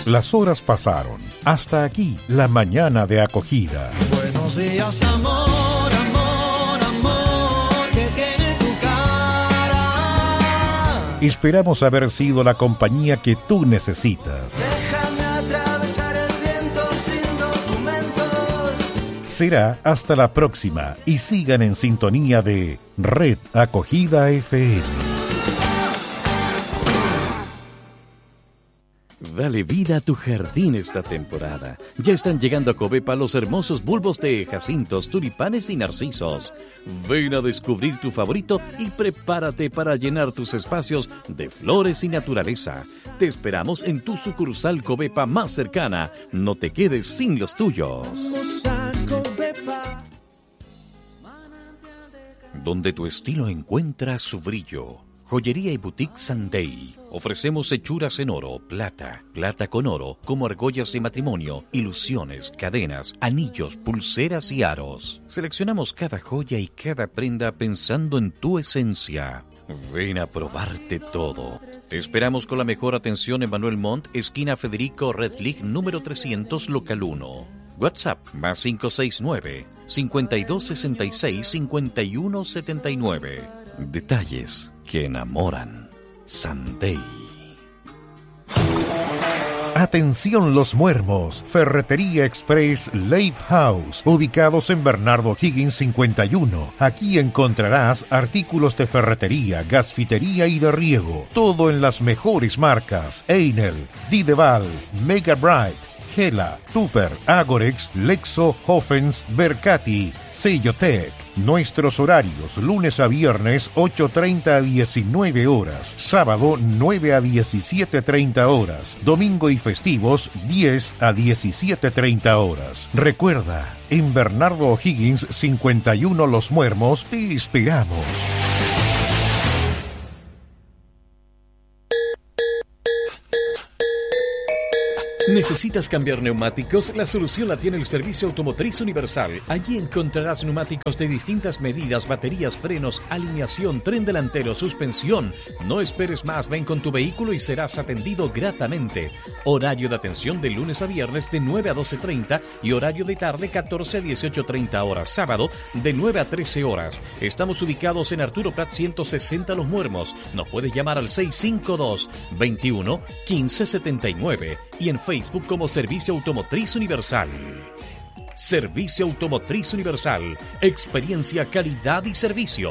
Las horas pasaron. Hasta aquí la mañana de acogida. Buenos días, amor, amor, amor, que tiene tu cara. Esperamos haber sido la compañía que tú necesitas. Déjame atravesar el viento sin documentos. Será hasta la próxima y sigan en sintonía de Red Acogida FM. Dale vida a tu jardín esta temporada. Ya están llegando a Covepa los hermosos bulbos de jacintos, tulipanes y narcisos. Ven a descubrir tu favorito y prepárate para llenar tus espacios de flores y naturaleza. Te esperamos en tu sucursal Covepa más cercana. No te quedes sin los tuyos. Donde tu estilo encuentra su brillo. Joyería y Boutique Sunday. Ofrecemos hechuras en oro, plata con oro, como argollas de matrimonio, ilusiones, cadenas, anillos, pulseras y aros. Seleccionamos cada joya y cada prenda pensando en tu esencia. Ven a probarte todo. Te esperamos con la mejor atención en Manuel Montt, esquina Federico Redlich, número 300, local 1. WhatsApp más 569-5266-5179. Detalles que enamoran. Sunday. Atención los muermos, Ferretería Express Lake House, ubicados en Bernardo Higgins 51. Aquí encontrarás artículos de ferretería, gasfitería y de riego, todo en las mejores marcas: Einel, Dideval, Mega Bright, Gela, Tupper, Agorex, Lexo, Hoffens, Bercati, Sellotec. Nuestros horarios: lunes a viernes 8:30 a 19 horas, sábado 9 a 17:30 horas, domingo y festivos 10 a 17:30 horas. Recuerda, en Bernardo O'Higgins 51 Los Muermos te esperamos. ¿Necesitas cambiar neumáticos? La solución la tiene el Servicio Automotriz Universal. Allí encontrarás neumáticos de distintas medidas, baterías, frenos, alineación, tren delantero, suspensión. No esperes más, ven con tu vehículo y serás atendido gratamente. Horario de atención de lunes a viernes de 9 a 12:30 y horario de tarde 14 a 18:30 horas. Sábado de 9 a 13 horas. Estamos ubicados en Arturo Prat 160 Los Muermos. Nos puedes llamar al 652-21-1579 y en Facebook como Servicio Automotriz Universal. Servicio Automotriz Universal. Experiencia, calidad y servicio.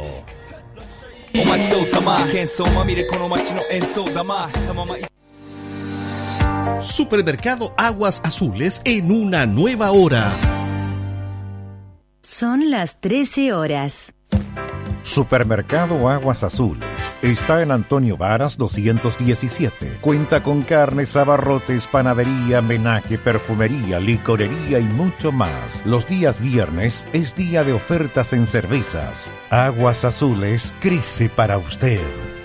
Supermercado Aguas Azules en una nueva hora. Son las 13 horas. Supermercado Aguas Azules está en Antonio Varas 217. Cuenta con carnes, abarrotes, panadería, menaje, perfumería, licorería y mucho más. Los días viernes es día de ofertas en cervezas. Aguas Azules crece para usted.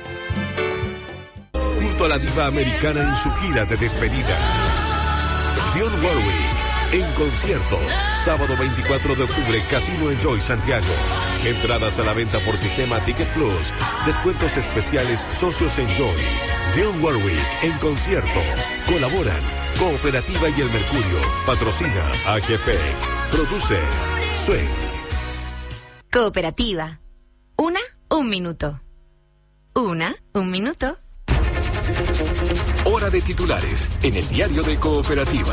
Junto a la diva americana en su gira de despedida, Dionne Warwick en concierto, sábado 24 de octubre, Casino Enjoy Santiago. Entradas a la venta por sistema Ticket Plus. Descuentos especiales socios Enjoy. Dionne Warwick en concierto. Colaboran Cooperativa y El Mercurio. Patrocina AGPEC. Produce Swing. Cooperativa. Un minuto. Un minuto. Hora de titulares en el diario de Cooperativa.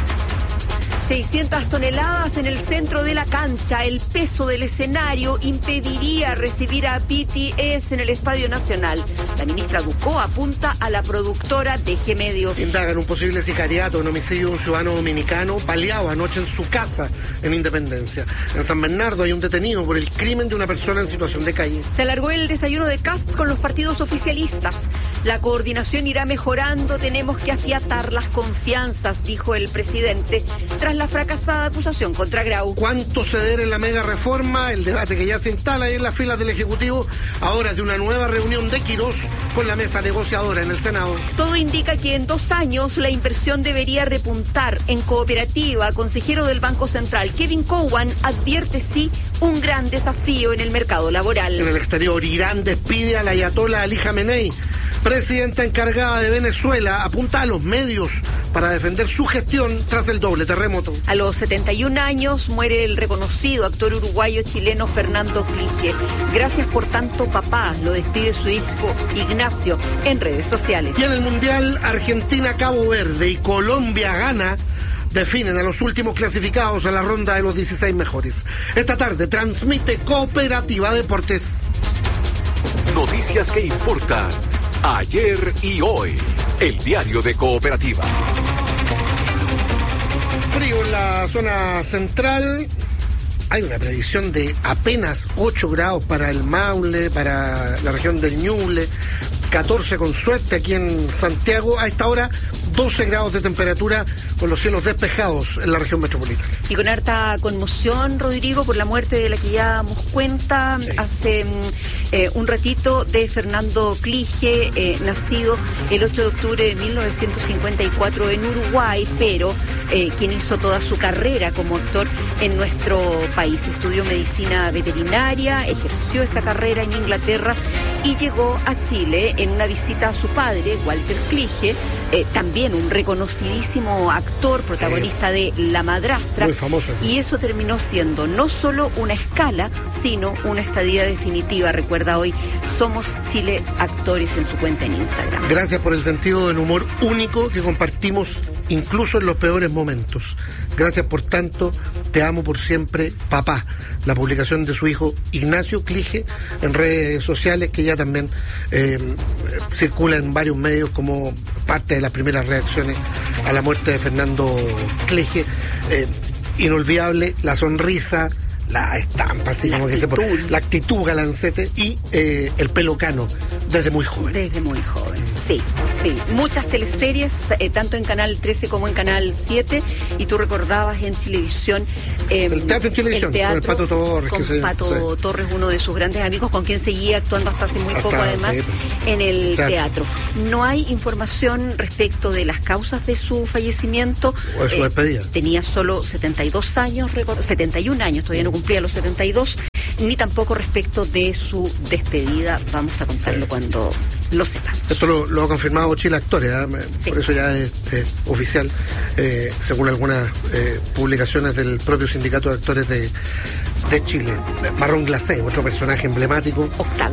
600 toneladas en el centro de la cancha. El peso del escenario impediría recibir a BTS en el Estadio Nacional. La ministra Ducó apunta a la productora DG Medios. Indagan un posible sicariato en homicidio de un ciudadano dominicano baleado anoche en su casa en Independencia. En San Bernardo hay un detenido por el crimen de una persona en situación de calle. Se alargó el desayuno de Kast con los partidos oficialistas. La coordinación irá mejorando, tenemos que afiatar las confianzas, dijo el presidente, tras la fracasada acusación contra Grau. ¿Cuánto ceder en la mega reforma? El debate que ya se instala ahí en las filas del Ejecutivo, ahora es de una nueva reunión de Quirós con la mesa negociadora en el Senado. Todo indica que en 2 años la inversión debería repuntar. En Cooperativa, consejero del Banco Central, Kevin Cowan, advierte sí un gran desafío en el mercado laboral. En el exterior, Irán despide al ayatolá Ali Jamenei. Presidenta encargada de Venezuela apunta a los medios para defender su gestión tras el doble terremoto. A los 71 años muere el reconocido actor uruguayo-chileno Fernando Clige. Gracias por tanto, papá, lo despide su hijo Ignacio en redes sociales. Y en el Mundial, Argentina, Cabo Verde y Colombia gana definen a los últimos clasificados a la ronda de los 16 mejores. Esta tarde transmite Cooperativa Deportes. Noticias que importan ayer y hoy. El diario de Cooperativa. Frío en la zona central. Hay una previsión de apenas 8 grados para el Maule, para la región del Ñuble, 14 con suerte aquí en Santiago. A esta hora, 12 grados de temperatura con los cielos despejados en la región metropolitana. Y con harta conmoción, Rodrigo, por la muerte de la que ya damos cuenta hace un ratito de Fernando Clige, nacido el 8 de octubre de 1954 en Uruguay, pero quien hizo toda su carrera como actor en nuestro país. Estudió medicina veterinaria, ejerció esa carrera en Inglaterra y llegó a Chile en una visita a su padre, Walter Clige, también un reconocidísimo actor, protagonista de La Madrastra. Muy famoso. Y eso terminó siendo no solo una escala, sino una estadía definitiva. Recuerda hoy, Somos Chile Actores en su cuenta en Instagram. Gracias por el sentido del humor único que compartimos incluso en los peores momentos. Gracias por tanto, te amo por siempre, papá. La publicación de su hijo Ignacio Clige en redes sociales, que ya también circula en varios medios como parte de las primeras reacciones a la muerte de Fernando Clige. Inolvidable la sonrisa, la estampa, así como que se pone, la actitud galancete y el pelo cano desde muy joven. Desde muy joven, sí. Muchas teleseries, tanto en Canal 13 como en Canal 7, y tú recordabas en Chilevisión el teatro en Chilevisión, con el Pato Torres. Pato Torres, uno de sus grandes amigos, con quien seguía actuando hasta hace muy poco, además, en el teatro. No hay información respecto de las causas de su fallecimiento. O de su despedida. Tenía solo 72 años, 71 años, todavía no cumplía los 72, ni tampoco respecto de su despedida. Vamos a contarlo cuando lo sepan. Esto lo ha confirmado Chile Actores, por eso ya es oficial, según algunas publicaciones del propio sindicato de actores de Chile. Marrón Glacé, otro personaje emblemático. Octavio.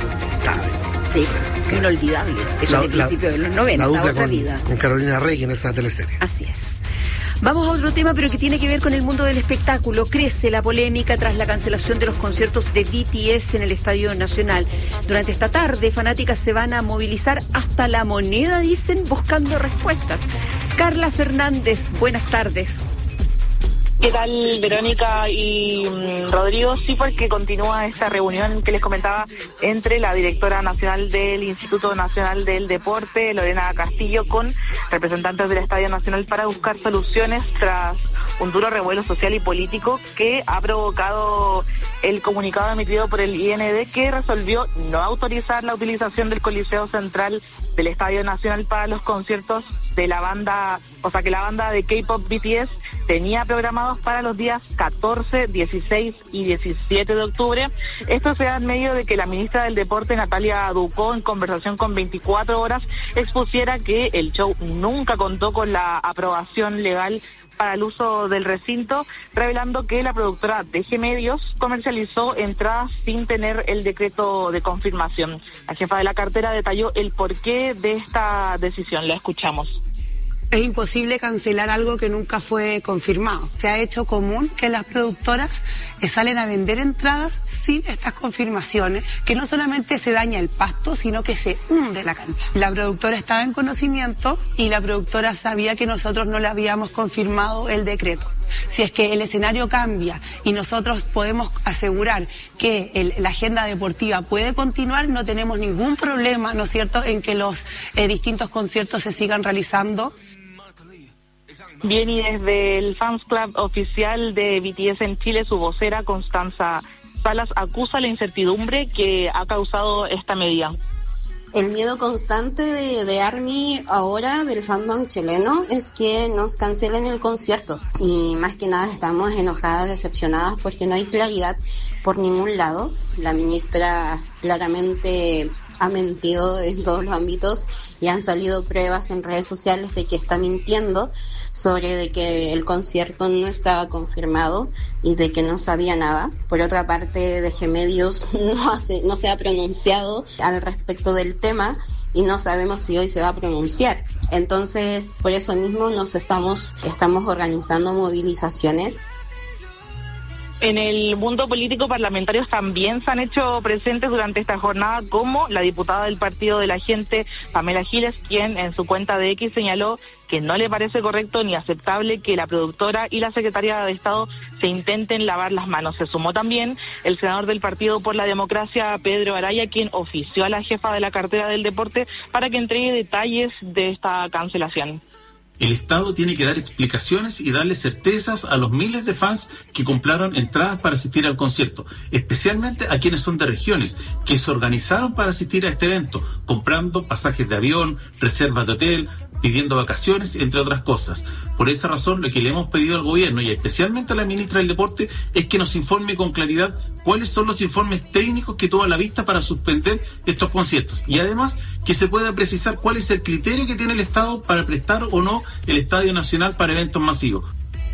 Sí, inolvidable. Eso es el principio de los 90, la dupla otra vida. Con Carolina Rey en esa teleserie. Así es. Vamos a otro tema, pero que tiene que ver con el mundo del espectáculo. Crece la polémica tras la cancelación de los conciertos de BTS en el Estadio Nacional. Durante esta tarde, fanáticas se van a movilizar hasta La Moneda, dicen, buscando respuestas. Carla Fernández, buenas tardes. ¿Qué tal, Verónica y Rodrigo? Sí, porque continúa esta reunión que les comentaba entre la directora nacional del Instituto Nacional del Deporte, Lorena Castillo, con representantes del Estadio Nacional para buscar soluciones tras un duro revuelo social y político que ha provocado el comunicado emitido por el IND, que resolvió no autorizar la utilización del Coliseo Central del Estadio Nacional para los conciertos de la banda, o sea que la banda de K-pop BTS tenía programados para los días 14, 16 y 17 de octubre. Esto se da en medio de que la ministra del Deporte, Natalia Ducó, en conversación con 24 horas, expusiera que el show nunca contó con la aprobación legal para el uso del recinto, revelando que la productora DG Medios comercializó entradas sin tener el decreto de confirmación. La jefa de la cartera detalló el porqué de esta decisión. La escuchamos. Es imposible cancelar algo que nunca fue confirmado. Se ha hecho común que las productoras salen a vender entradas sin estas confirmaciones, que no solamente se daña el pasto, sino que se hunde la cancha. La productora estaba en conocimiento y la productora sabía que nosotros no le habíamos confirmado el decreto. Si es que el escenario cambia y nosotros podemos asegurar que la agenda deportiva puede continuar, no tenemos ningún problema, ¿no es cierto?, en que los distintos conciertos se sigan realizando. Bien, y desde el Fans Club oficial de BTS en Chile, su vocera, Constanza Salas, acusa la incertidumbre que ha causado esta medida. El miedo constante de ARMY ahora, del fandom chileno, es que nos cancelen el concierto. Y más que nada estamos enojadas, decepcionadas, porque no hay claridad por ningún lado. La ministra claramente ha mentido en todos los ámbitos y han salido pruebas en redes sociales de que está mintiendo sobre de que el concierto no estaba confirmado y de que no sabía nada. Por otra parte, DG Medios no se ha pronunciado al respecto del tema y no sabemos si hoy se va a pronunciar. Entonces, por eso mismo estamos organizando movilizaciones. En el mundo político, parlamentarios también se han hecho presentes durante esta jornada, como la diputada del Partido de la Gente, Pamela Giles, quien en su cuenta de X señaló que no le parece correcto ni aceptable que la productora y la secretaria de Estado se intenten lavar las manos. Se sumó también el senador del Partido por la Democracia, Pedro Araya, quien ofició a la jefa de la cartera del deporte para que entregue detalles de esta cancelación. El Estado tiene que dar explicaciones y darle certezas a los miles de fans que compraron entradas para asistir al concierto, especialmente a quienes son de regiones, que se organizaron para asistir a este evento, comprando pasajes de avión, reservas de hotel, pidiendo vacaciones, entre otras cosas. Por esa razón, lo que le hemos pedido al gobierno y especialmente a la ministra del Deporte es que nos informe con claridad cuáles son los informes técnicos que tuvo a la vista para suspender estos conciertos, y además que se pueda precisar cuál es el criterio que tiene el Estado para prestar o no el Estadio Nacional para eventos masivos.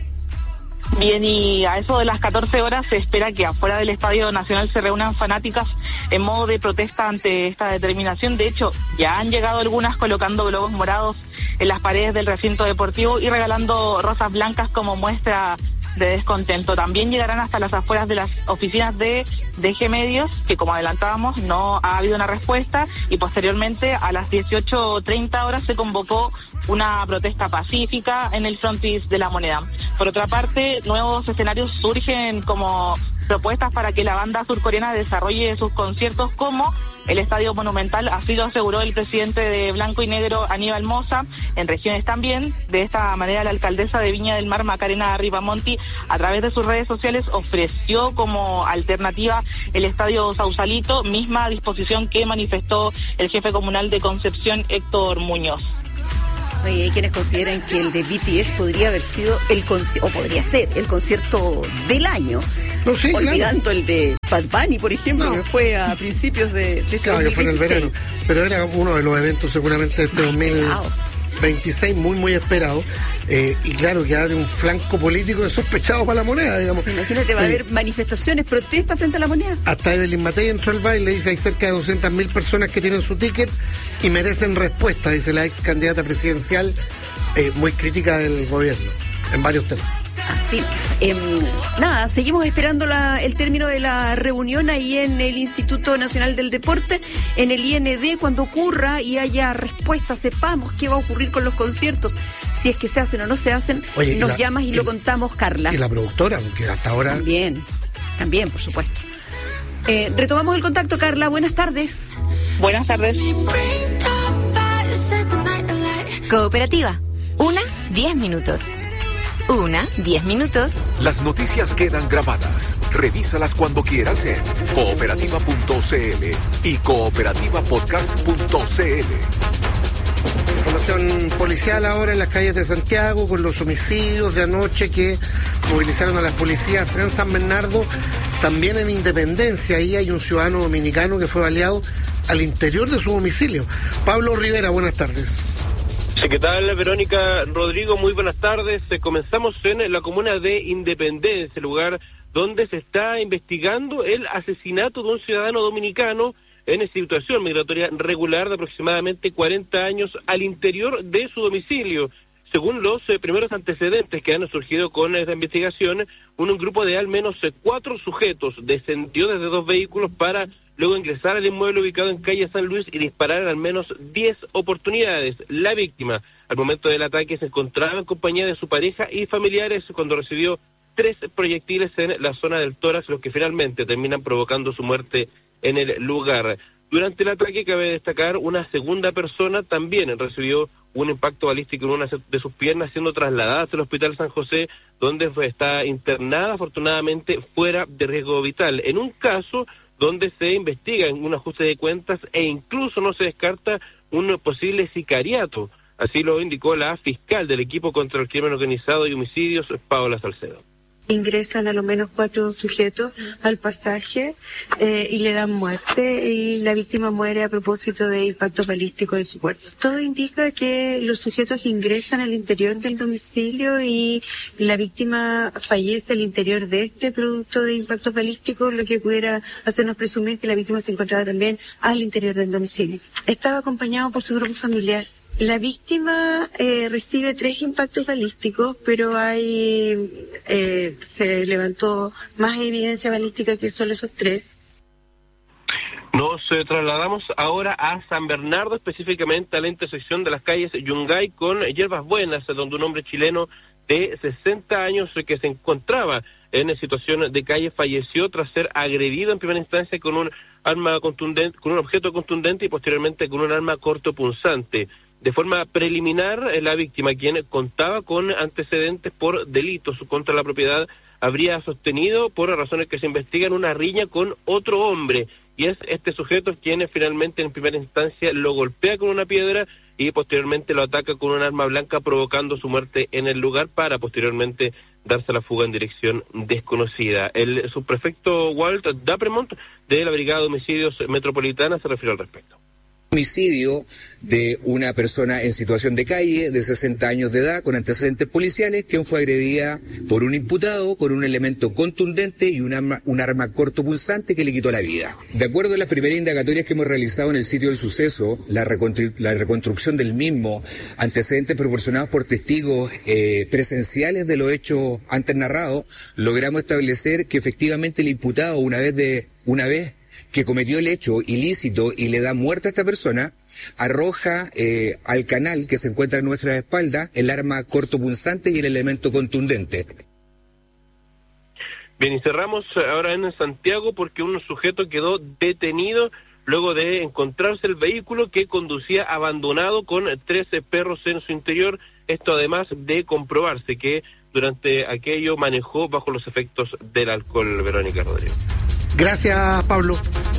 Bien, y a eso de las 14 horas se espera que afuera del Estadio Nacional se reúnan fanáticas en modo de protesta ante esta determinación. De hecho, ya han llegado algunas colocando globos morados en las paredes del recinto deportivo y regalando rosas blancas como muestra de descontento. También llegarán hasta las afueras de las oficinas de DG Medios, que como adelantábamos no ha habido una respuesta, y posteriormente a las 18:30 horas se convocó una protesta pacífica en el frontis de La Moneda. Por otra parte, nuevos escenarios surgen como propuestas para que la banda surcoreana desarrolle sus conciertos, como el Estadio Monumental, así lo aseguró el presidente de Blanco y Negro, Aníbal Mosa, en regiones también. De esta manera, la alcaldesa de Viña del Mar, Macarena Ripamonti, a través de sus redes sociales ofreció como alternativa el Estadio Sausalito, misma disposición que manifestó el jefe comunal de Concepción, Héctor Muñoz. Oye, hay quienes consideran que el de BTS podría haber sido podría ser el concierto del año. No sé, olvidando claro. El de Bad Bunny, por ejemplo, que fue a principios de claro, 2026. que fue en el verano. Pero era uno de los eventos seguramente de este 2026 muy esperado. Y claro, que abre un flanco político sospechado para La Moneda, digamos. Sí, imagínate, va a haber manifestaciones, protestas frente a La Moneda. Hasta Evelyn Matei entró al baile, dice, hay cerca de 200.000 personas que tienen su ticket y merecen respuesta, dice la ex candidata presidencial, muy crítica del gobierno en varios temas. Así. Nada, seguimos esperando el término de la reunión ahí en el Instituto Nacional del Deporte, en el IND. Cuando ocurra y haya respuesta, sepamos qué va a ocurrir con los conciertos, si es que se hacen o no se hacen. Oye, nos llamas y lo contamos, Carla. Y la productora, porque hasta ahora... También, por supuesto. Retomamos el contacto, Carla. Buenas tardes. Buenas tardes. Cooperativa. 10 minutos. 10 minutos. Las noticias quedan grabadas. Revísalas cuando quieras en cooperativa.cl y cooperativapodcast.cl. Información policial ahora en las calles de Santiago con los homicidios de anoche que movilizaron a las policías en San Bernardo, también en Independencia. Ahí hay un ciudadano dominicano que fue baleado al interior de su domicilio. Pablo Rivera, buenas tardes. ¿Qué tal, Verónica? Rodrigo, muy buenas tardes. Comenzamos en la comuna de Independencia, lugar donde se está investigando el asesinato de un ciudadano dominicano en situación migratoria regular de aproximadamente 40 años al interior de su domicilio. Según los primeros antecedentes que han surgido con esta investigación, un grupo de al menos 4 sujetos descendió desde 2 vehículos para luego ingresar al inmueble ubicado en calle San Luis y disparar al menos 10 oportunidades. La víctima, al momento del ataque, se encontraba en compañía de su pareja y familiares cuando recibió 3 proyectiles en la zona del tórax, los que finalmente terminan provocando su muerte en el lugar. Durante el ataque, cabe destacar, una segunda persona también recibió un impacto balístico en una de sus piernas, siendo trasladada hasta el Hospital San José, donde está internada, afortunadamente fuera de riesgo vital. En un caso donde se investiga en un ajuste de cuentas e incluso no se descarta un posible sicariato. Así lo indicó la fiscal del equipo contra el crimen organizado y homicidios, Paola Salcedo. Ingresan a lo menos 4 sujetos al pasaje y le dan muerte, y la víctima muere a propósito de impacto balístico de su cuerpo. Todo indica que los sujetos ingresan al interior del domicilio y la víctima fallece al interior de este producto de impacto balístico, lo que pudiera hacernos presumir que la víctima se encontraba también al interior del domicilio. Estaba acompañado por su grupo familiar. La víctima recibe 3 impactos balísticos, pero se levantó más evidencia balística que solo esos 3. Nos trasladamos ahora a San Bernardo, específicamente a la intersección de las calles Yungay con Hierbas Buenas, donde un hombre chileno de 60 años que se encontraba en situación de calle falleció tras ser agredido en primera instancia con un arma contundente, con un objeto contundente y posteriormente con un arma cortopunzante. De forma preliminar, la víctima, quien contaba con antecedentes por delitos contra la propiedad, habría sostenido, por razones que se investigan, una riña con otro hombre, y es este sujeto quien finalmente en primera instancia lo golpea con una piedra y posteriormente lo ataca con un arma blanca, provocando su muerte en el lugar para posteriormente darse la fuga en dirección desconocida. El subprefecto Walt Dapremont de la Brigada de Homicidios Metropolitana se refirió al respecto. Homicidio de una persona en situación de calle de 60 años de edad con antecedentes policiales, quien fue agredida por un imputado con un elemento contundente y un arma cortopunzante que le quitó la vida. De acuerdo a las primeras indagatorias que hemos realizado en el sitio del suceso, la reconstrucción del mismo, antecedentes proporcionados por testigos presenciales de los hechos antes narrados, logramos establecer que efectivamente el imputado, una vez que cometió el hecho ilícito y le da muerte a esta persona, arroja al canal que se encuentra en nuestra espalda el arma cortopunzante y el elemento contundente. Bien, y cerramos ahora en Santiago porque un sujeto quedó detenido luego de encontrarse el vehículo que conducía abandonado con 13 perros en su interior. Esto además de comprobarse que durante aquello manejó bajo los efectos del alcohol. Verónica Rodríguez. Gracias, Pablo.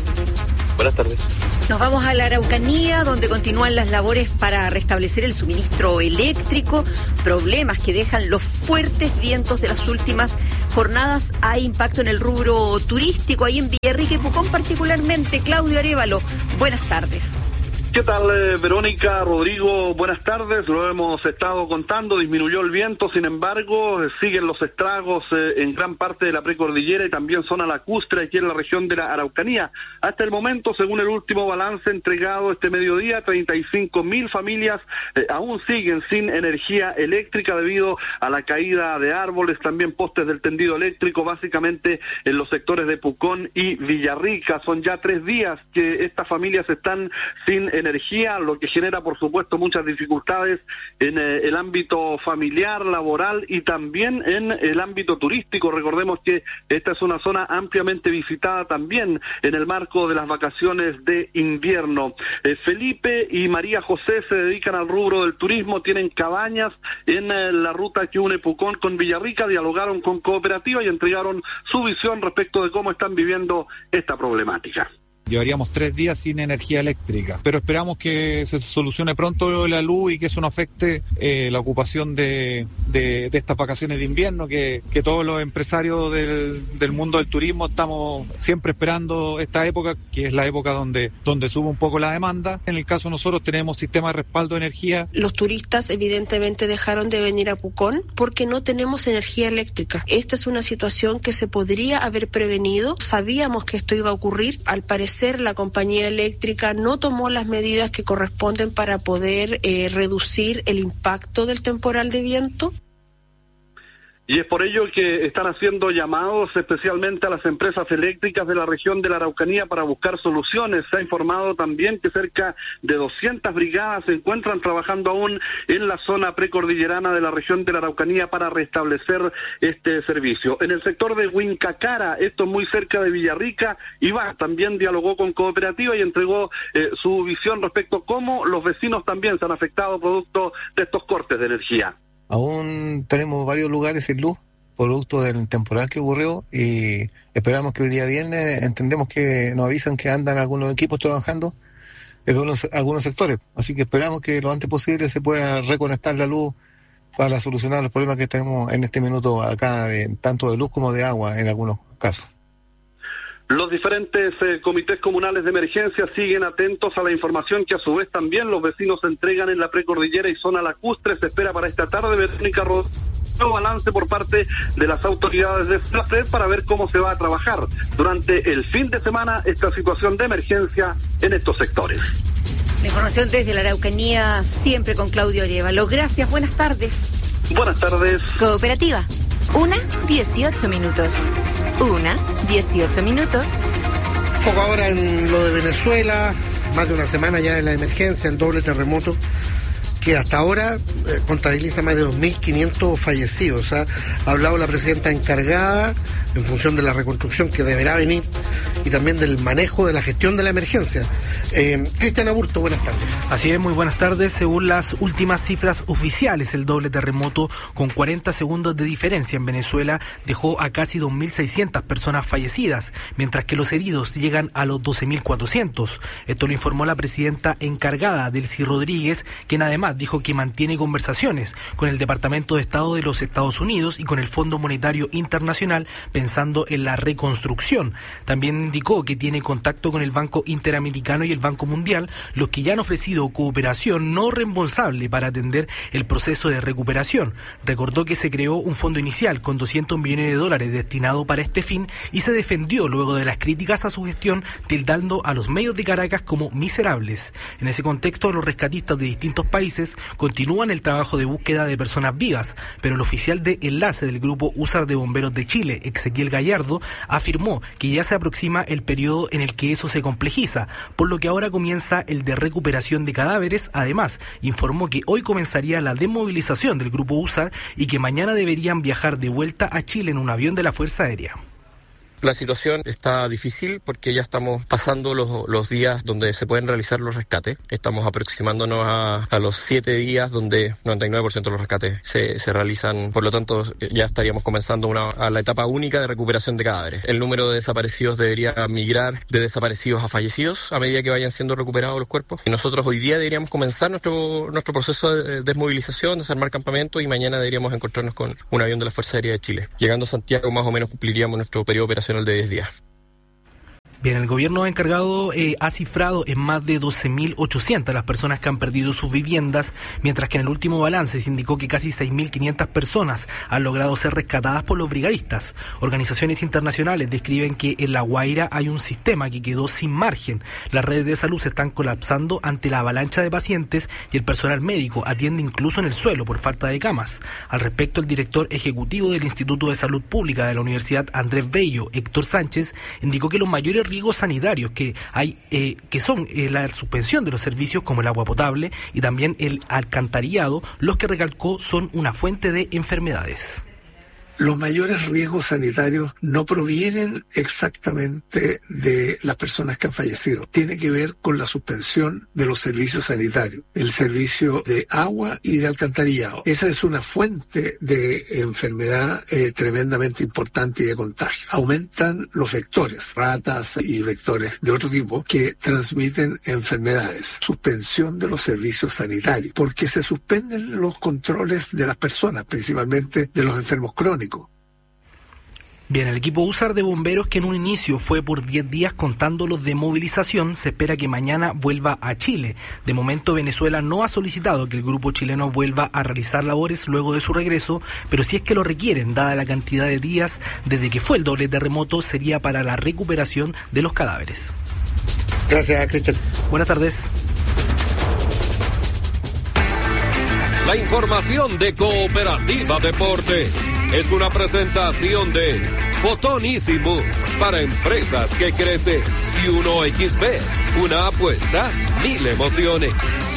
Buenas tardes. Nos vamos a la Araucanía, donde continúan las labores para restablecer el suministro eléctrico, problemas que dejan los fuertes vientos de las últimas jornadas. Hay impacto en el rubro turístico, ahí en Villarrica y Pucón particularmente. Claudio Arévalo, buenas tardes. ¿Qué tal, Verónica, Rodrigo? Buenas tardes. Lo hemos estado contando, disminuyó el viento, sin embargo, siguen los estragos en gran parte de la precordillera y también zona lacustre aquí en la región de la Araucanía. Hasta el momento, según el último balance entregado este mediodía, 35.000 familias aún siguen sin energía eléctrica debido a la caída de árboles, también postes del tendido eléctrico, básicamente en los sectores de Pucón y Villarrica. Son ya 3 días que estas familias están sin energía, lo que genera por supuesto muchas dificultades en el ámbito familiar, laboral y también en el ámbito turístico. Recordemos que esta es una zona ampliamente visitada también en el marco de las vacaciones de invierno. Felipe y María José se dedican al rubro del turismo, tienen cabañas en la ruta que une Pucón con Villarrica, dialogaron con Cooperativa y entregaron su visión respecto de cómo están viviendo esta problemática. Llevaríamos 3 días sin energía eléctrica, pero esperamos que se solucione pronto la luz y que eso no afecte la ocupación de estas vacaciones de invierno, que todos los empresarios del mundo del turismo estamos siempre esperando esta época, que es la época donde sube un poco la demanda. En el caso nosotros tenemos sistema de respaldo de energía. Los turistas evidentemente dejaron de venir a Pucón porque no tenemos energía eléctrica. Esta es una situación que se podría haber prevenido. Sabíamos que esto iba a ocurrir. Al parecer la compañía eléctrica no tomó las medidas que corresponden para poder reducir el impacto del temporal de viento. Y es por ello que están haciendo llamados especialmente a las empresas eléctricas de la región de la Araucanía para buscar soluciones. Se ha informado también que cerca de 200 brigadas se encuentran trabajando aún en la zona precordillerana de la región de la Araucanía para restablecer este servicio. En el sector de Huincacara, esto muy cerca de Villarrica, Iván también dialogó con Cooperativa y entregó su visión respecto a cómo los vecinos también se han afectado producto de estos cortes de energía. Aún tenemos varios lugares sin luz, producto del temporal que ocurrió, y esperamos que hoy día viernes, entendemos que nos avisan que andan algunos equipos trabajando en algunos sectores, así que esperamos que lo antes posible se pueda reconectar la luz para solucionar los problemas que tenemos en este minuto acá, tanto de luz como de agua en algunos casos. Los diferentes comités comunales de emergencia siguen atentos a la información que a su vez también los vecinos entregan en la precordillera y zona lacustre. Se espera para esta tarde, Verónica Rodríguez, balance por parte de las autoridades de SNAPRED para ver cómo se va a trabajar durante el fin de semana esta situación de emergencia en estos sectores. La información desde la Araucanía, siempre con Claudio Arevalo. Gracias, buenas tardes. Buenas tardes. Cooperativa. 1:18 minutos. 1:18 minutos. Foco ahora en lo de Venezuela, más de una semana ya en la emergencia, el doble terremoto, que hasta ahora contabiliza más de 2.500 fallecidos. Ha hablado la presidenta encargada en función de la reconstrucción que deberá venir y también del manejo de la gestión de la emergencia. Cristian Aburto, buenas tardes. Así es, muy buenas tardes. Según las últimas cifras oficiales, el doble terremoto con 40 segundos de diferencia en Venezuela dejó a casi 2.600 personas fallecidas, mientras que los heridos llegan a los 12.400. Esto lo informó la presidenta encargada, Delcy Rodríguez, quien además dijo que mantiene conversaciones con el Departamento de Estado de los Estados Unidos y con el Fondo Monetario Internacional pensando en la reconstrucción. También indicó que tiene contacto con el Banco Interamericano y el Banco Mundial, los que ya han ofrecido cooperación no reembolsable para atender el proceso de recuperación. Recordó que se creó un fondo inicial con $200 millones destinado para este fin y se defendió luego de las críticas a su gestión, tildando a los medios de Caracas como miserables. En ese contexto, los rescatistas de distintos países continúan el trabajo de búsqueda de personas vivas, pero el oficial de enlace del Grupo USAR de Bomberos de Chile, Ezequiel Gallardo, afirmó que ya se aproxima el periodo en el que eso se complejiza, por lo que ahora comienza el de recuperación de cadáveres. Además, informó que hoy comenzaría la desmovilización del Grupo USAR y que mañana deberían viajar de vuelta a Chile en un avión de la Fuerza Aérea. La situación está difícil porque ya estamos pasando los días donde se pueden realizar los rescates. Estamos aproximándonos a los 7 días donde 99% de los rescates se realizan. Por lo tanto, ya estaríamos comenzando a la etapa única de recuperación de cadáveres. El número de desaparecidos debería migrar de desaparecidos a fallecidos a medida que vayan siendo recuperados los cuerpos. Y nosotros hoy día deberíamos comenzar nuestro proceso de desmovilización, desarmar campamentos, y mañana deberíamos encontrarnos con un avión de la Fuerza Aérea de Chile. Llegando a Santiago más o menos cumpliríamos nuestro periodo operacional de 10 días. Bien, el gobierno encargado ha cifrado en más de 12.800 las personas que han perdido sus viviendas, mientras que en el último balance se indicó que casi 6.500 personas han logrado ser rescatadas por los brigadistas. Organizaciones internacionales describen que en La Guaira hay un sistema que quedó sin margen. Las redes de salud se están colapsando ante la avalancha de pacientes y el personal médico atiende incluso en el suelo por falta de camas. Al respecto, el director ejecutivo del Instituto de Salud Pública de la Universidad Andrés Bello, Héctor Sánchez, indicó que los mayores riesgos sanitarios que hay que son la suspensión de los servicios como el agua potable y también el alcantarillado, los que recalcó son una fuente de enfermedades. Los mayores riesgos sanitarios no provienen exactamente de las personas que han fallecido. Tiene que ver con la suspensión de los servicios sanitarios, el servicio de agua y de alcantarillado. Esa es una fuente de enfermedad tremendamente importante y de contagio. Aumentan los vectores, ratas y vectores de otro tipo que transmiten enfermedades. Suspensión de los servicios sanitarios, porque se suspenden los controles de las personas, principalmente de los enfermos crónicos. Bien, el equipo USAR de bomberos, que en un inicio fue por 10 días contando los de movilización, se espera que mañana vuelva a Chile. De momento, Venezuela no ha solicitado que el grupo chileno vuelva a realizar labores luego de su regreso, pero si es que lo requieren, dada la cantidad de días desde que fue el doble terremoto, sería para la recuperación de los cadáveres. Gracias, Cristian. Buenas tardes. La información de Cooperativa Deportes es una presentación de Fotonísimo para empresas que crecen y 1xBet, una apuesta, 1000 emociones.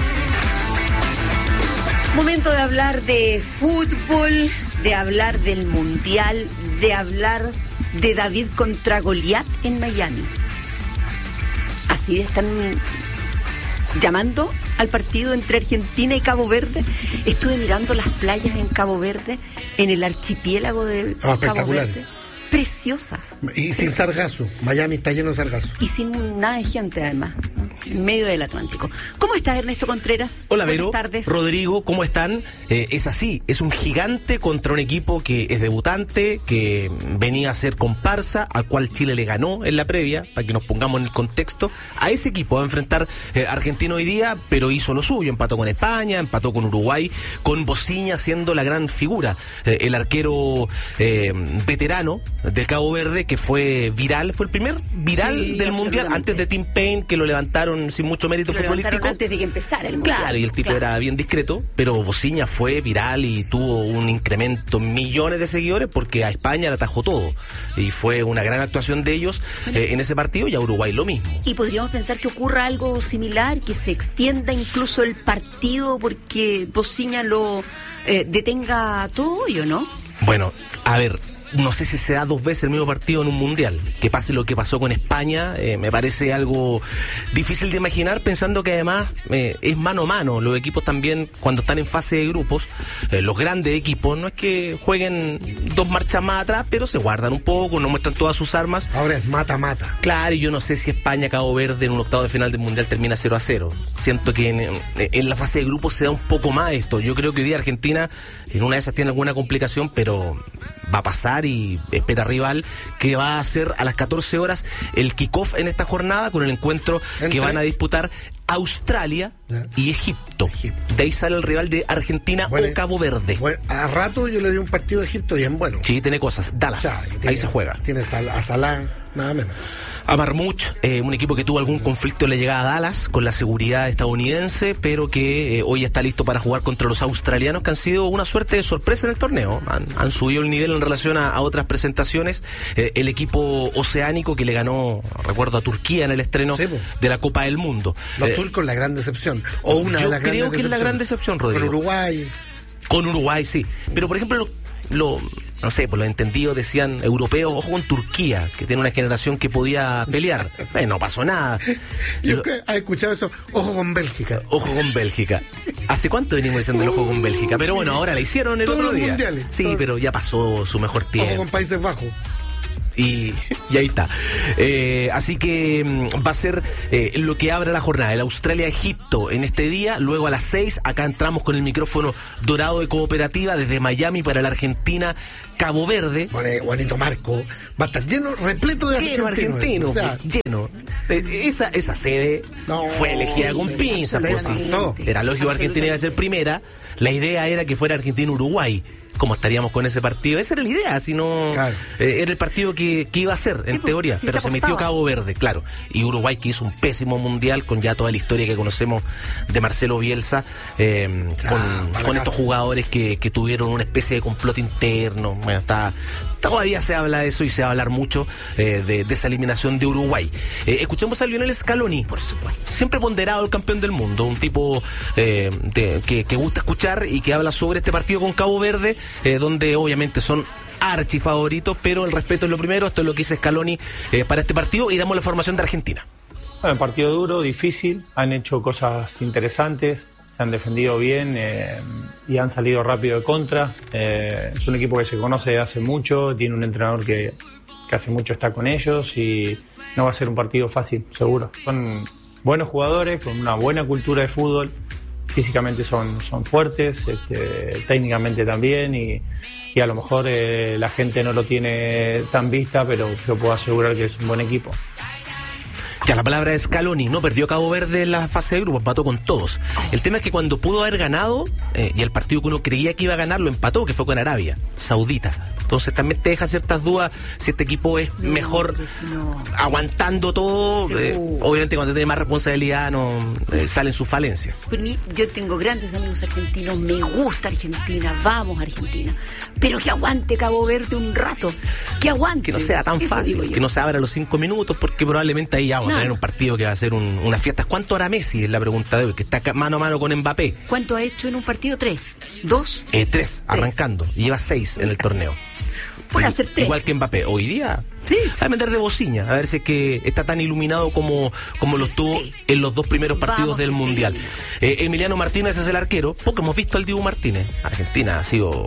Momento de hablar de fútbol, de hablar del Mundial, de hablar de David contra Goliat en Miami. Así están llamando al partido entre Argentina y Cabo Verde. Estuve mirando las playas en Cabo Verde, en el archipiélago de Cabo Verde. Preciosas. Y sin sargazo. Miami está lleno de sargazo. Y sin nada de gente, además. en medio del Atlántico. ¿Cómo estás, Ernesto Contreras? Hola, Vero. Buenas tardes. Rodrigo, ¿cómo están? Es así, es un gigante contra un equipo que es debutante, que venía a ser comparsa, al cual Chile le ganó en la previa, para que nos pongamos en el contexto. A ese equipo va a enfrentar Argentina hoy día, pero hizo lo suyo, empató con España, empató con Uruguay, con Bociña siendo la gran figura, el arquero veterano del Cabo Verde, que fue viral, fue el primer viral del Mundial, antes de Tim Payne, que lo levantaron sin mucho mérito futbolístico. Antes de que empezara el Mundial. Claro, y el tipo era bien discreto, pero Bociña fue viral y tuvo un incremento, millones de seguidores, porque a España le atajó todo. Y fue una gran actuación de ellos en ese partido, y a Uruguay lo mismo. Y podríamos pensar que ocurra algo similar, que se extienda incluso el partido porque Bociña lo detenga todo, ¿o no? Bueno, a ver, no sé si se da 2 veces el mismo partido en un mundial. Que pase lo que pasó con España, me parece algo difícil de imaginar, pensando que además es mano a mano. Los equipos también, cuando están en fase de grupos, los grandes equipos, no es que jueguen 2 marchas más atrás, pero se guardan un poco, no muestran todas sus armas. Ahora es mata-mata. Claro, y yo no sé si España, Cabo Verde en un octavo de final del mundial termina 0-0. Siento que en la fase de grupos se da un poco más esto. Yo creo que hoy día Argentina, en una de esas tiene alguna complicación, pero va a pasar y espera rival, que va a ser a las 14 horas el kickoff en esta jornada con el encuentro que van a disputar Australia y Egipto. De ahí sale el rival de Argentina o Cabo Verde. Bueno, a rato yo le di un partido a Egipto bien bueno. Sí, tiene cosas. Dallas, ahí se juega. Tienes a Salah, nada menos. A Marmouch, un equipo que tuvo algún conflicto en la llegada a Dallas con la seguridad estadounidense, pero que hoy está listo para jugar contra los australianos, que han sido una suerte de sorpresa en el torneo. Han subido el nivel en relación a otras presentaciones. El equipo oceánico que le ganó, recuerdo, a Turquía en el estreno de la Copa del Mundo. Los turcos, la gran decepción. O una de las grandes decepciones. Yo creo que es la gran decepción, Rodrigo. Con Uruguay, sí. Pero, por ejemplo, no sé, por los entendidos decían europeos, ojo con Turquía, que tiene una generación que podía pelear. No pasó nada. ¿Has escuchado eso? Ojo con Bélgica. Ojo con Bélgica. ¿Hace cuánto venimos diciendo el ojo con Bélgica? Pero bueno, ahora la hicieron el otro día. Mundiales. Sí, pero ya pasó su mejor tiempo. Ojo con Países Bajos. Y ahí está. Así que va a ser lo que abre la jornada, el Australia-Egipto en este día. Luego a las 6 acá entramos con el micrófono dorado de Cooperativa desde Miami para la Argentina Cabo Verde. Bonito marco. Va a estar lleno, repleto de argentinos. O sea, lleno. Esa sede fue elegida con pinzas. Era lógico que Argentina iba a ser primera. La idea era que fuera Argentina-Uruguay. ¿Cómo estaríamos con ese partido? Esa era la idea, si no... Claro. Era el partido que iba a ser, en teoría, pero se metió Cabo Verde, claro. Y Uruguay, que hizo un pésimo mundial, con ya toda la historia que conocemos de Marcelo Bielsa, con estos jugadores que tuvieron una especie de complot interno. Bueno, todavía se habla de eso y se va a hablar mucho de esa eliminación de Uruguay. Escuchemos a Lionel Scaloni, por supuesto. Siempre ponderado el campeón del mundo, un tipo que gusta escuchar y que habla sobre este partido con Cabo Verde, donde obviamente son archifavoritos, pero el respeto es lo primero. Esto es lo que dice Scaloni para este partido, y damos la formación de Argentina. Bueno, partido duro, difícil, han hecho cosas interesantes, se han defendido bien y han salido rápido de contra. Es un equipo que se conoce de hace mucho, tiene un entrenador que hace mucho está con ellos, y no va a ser un partido fácil, seguro. Son buenos jugadores, con una buena cultura de fútbol. Físicamente son fuertes, técnicamente también, y a lo mejor la gente no lo tiene tan vista, pero yo puedo asegurar que es un buen equipo. Ya, la palabra es Scaloni. No perdió Cabo Verde en la fase de grupo, empató con todos. El tema es que cuando pudo haber ganado, y el partido que uno creía que iba a ganar lo empató, que fue con Arabia Saudita. Entonces también te deja ciertas dudas si este equipo es mejor aguantando todo. Obviamente cuando tiene más responsabilidad salen sus falencias. Pero yo tengo grandes amigos argentinos, me gusta Argentina, vamos Argentina, pero que aguante Cabo Verde un rato, que aguante. Que no sea tan fácil, que no se abra a los 5 minutos, porque probablemente ahí vamos a tener un partido que va a ser una fiesta. ¿Cuánto hará Messi? Es la pregunta de hoy, que está mano a mano con Mbappé. ¿Cuánto ha hecho en un partido? ¿3? ¿2? 3, arrancando. Y lleva 6 en el torneo. Puede hacer 3. Igual que Mbappé. Hoy día a meter de Bociña, a ver si es que está tan iluminado como lo estuvo en los 2 primeros partidos del Mundial. Emiliano Martínez es el arquero. Poco hemos visto al Dibu Martínez. Argentina ha sido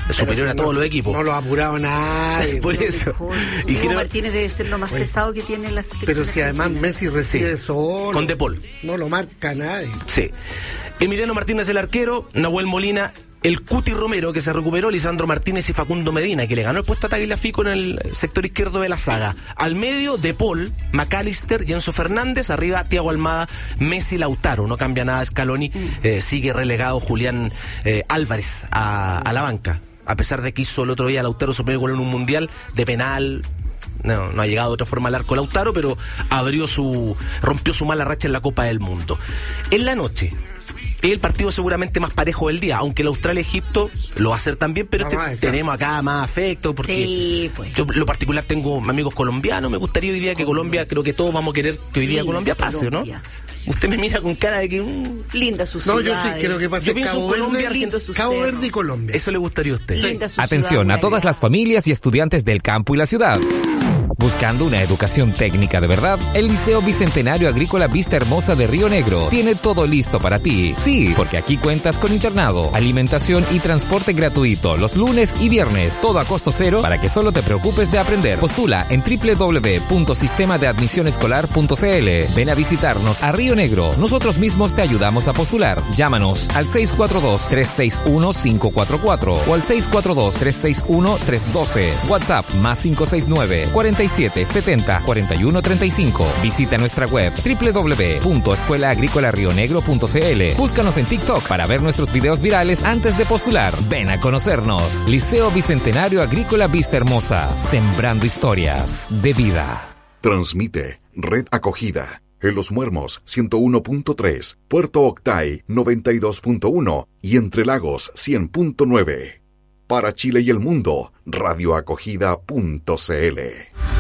superior a todos los equipos. No lo ha apurado nadie. Por eso. Y Diego Martínez debe ser lo más pesado que tiene la selección. Pero si además Messi recibe solo. Con De Paul. No lo marca nadie. Sí. Emiliano Martínez el arquero, Nahuel Molina, el Cuti Romero, que se recuperó, Lisandro Martínez y Facundo Medina, que le ganó el puesto a Tagliafico en el sector izquierdo de la saga. Al medio, De Paul, McAllister y Enzo Fernández. Arriba, Thiago Almada, Messi, Lautaro. No cambia nada Scaloni. Sigue relegado Julián Álvarez a la banca. A pesar de que hizo el otro día Lautaro su primer gol en un mundial de penal. No ha llegado de otra forma al arco Lautaro, pero rompió su mala racha en la Copa del Mundo. En la noche, el partido seguramente más parejo del día, aunque el Australia-Egipto lo va a hacer también, pero tenemos acá más afecto, porque yo en lo particular tengo amigos colombianos. Me gustaría hoy día que Colombia, creo que todos vamos a querer que hoy día Colombia pase, ¿no? Usted me mira con cara de que... Linda su ciudad. No, yo sí creo que pase Cabo Verde y Colombia. Eso le gustaría a usted. Linda su Atención ciudad, a todas las familias y estudiantes del campo y la ciudad. Buscando una educación técnica de verdad, el Liceo Bicentenario Agrícola Vista Hermosa de Río Negro tiene todo listo para ti. Sí, porque aquí cuentas con internado, alimentación y transporte gratuito los lunes y viernes. Todo a costo cero para que solo te preocupes de aprender. Postula en www.sistemadeadmisionescolar.cl. Ven a visitarnos a Río Negro. Nosotros mismos te ayudamos a postular. Llámanos al 642-361-544 o al 642-361-312. WhatsApp más 569 47 70 41 35. Visita nuestra web www.escuelaagricolarionegro.cl. Búscanos en TikTok para ver nuestros videos virales antes de postular. Ven a conocernos. Liceo Bicentenario Agrícola Vista Hermosa, sembrando historias de vida. Transmite Red Acogida en Los Muermos 101.3, Puerto Octay 92.1 y Entre Lagos 100.9. Para Chile y el mundo, radioacogida.cl.